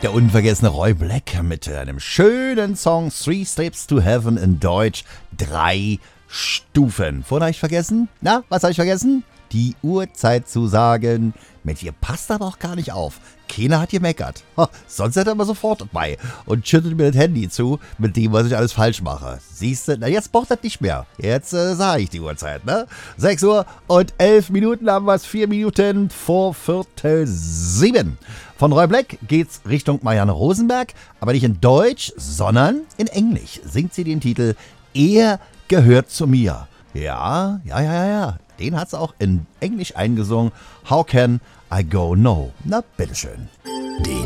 Der unvergessene Roy Black mit einem schönen Song Three Steps to Heaven in Deutsch. 3 Stufen. Vorhin habe ich vergessen? Na, was habe ich vergessen? Die Uhrzeit zu sagen. Mensch, ihr passt da doch gar nicht auf. Keiner hat gemeckert. Sonst hätte er immer sofort bei und schüttelt mir das Handy zu, mit dem, was ich alles falsch mache. Siehst du, na jetzt braucht das nicht mehr. Jetzt sage ich die Uhrzeit, ne? 6 Uhr und 11 Minuten haben wir es, 4 Minuten vor 7. Von Roy Black geht's Richtung Marianne Rosenberg, aber nicht in Deutsch, sondern in Englisch. Singt sie den Titel Er gehört zu mir. Ja. Den hat sie auch in Englisch eingesungen. How can I go no? Na, bitteschön.